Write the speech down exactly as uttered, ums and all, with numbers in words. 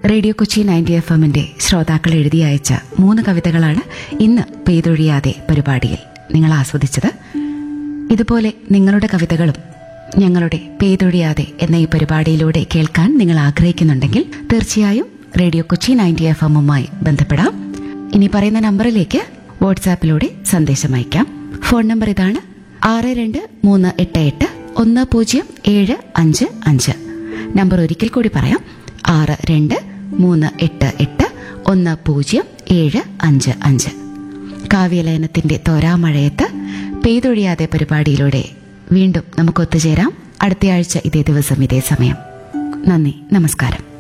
Radio Kochi ninety F എമ്മിന്റെ ശ്രോതാക്കൾ എഴുതി അയച്ച മൂന്ന് കവിതകളാണ് ഇന്ന് പെയ്തൊഴിയാതെ പരിപാടിയിൽ നിങ്ങൾ ആസ്വദിച്ചത്. ഇതുപോലെ നിങ്ങളുടെ കവിതകളും ഞങ്ങളുടെ പെയ്തൊഴിയാതെ എന്ന ഈ പരിപാടിയിലൂടെ കേൾക്കാൻ നിങ്ങൾ ആഗ്രഹിക്കുന്നുണ്ടെങ്കിൽ തീർച്ചയായും റേഡിയോ കൊച്ചി നയൻറ്റി എഫ് എമ്മുമായി ബന്ധപ്പെടാം. ഇനി പറയുന്ന നമ്പറിലേക്ക് വാട്സാപ്പിലൂടെ സന്ദേശം അയക്കാം. ഫോൺ നമ്പർ ഇതാണ്: ആറ് രണ്ട് മൂന്ന് എട്ട് എട്ട് ഒന്ന് പൂജ്യം ഏഴ് അഞ്ച് അഞ്ച്. നമ്പർ ഒരിക്കൽ കൂടി പറയാം: ആറ് രണ്ട് മൂന്ന് എട്ട് എട്ട് ഒന്ന് പൂജ്യം ഏഴ് അഞ്ച് അഞ്ച്. കാവ്യലയനത്തിന്റെ തോരാമഴയത്ത് പെയ്തൊഴിയാതെ പരിപാടിയിലൂടെ വീണ്ടും നമുക്ക് ഒത്തുചേരാം അടുത്തയാഴ്ച ഇതേ ദിവസം ഇതേ സമയം. നന്ദി, നമസ്കാരം.